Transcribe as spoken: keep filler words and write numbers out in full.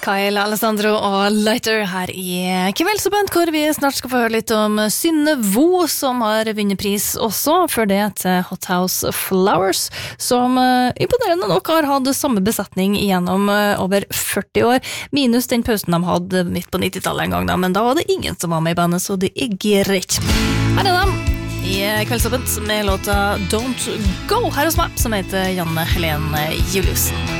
Kyle, Alessandro og Lighter her i Kveldsåpent, hvor vi snart skal få høre litt om Synne Vo, som har vunnet pris også, for det til Hot House Flowers, som uh, imponerende nok har hatt samme besetning gjennom uh, over førti år, minus den pausen de hadde midt på nittitallet en gang, da, men da var det ingen som var med i bandet, så det er greit. Her er de i Kveldsåpent med låta Don't Go her hos meg, som heter Janne Helene Juliussen.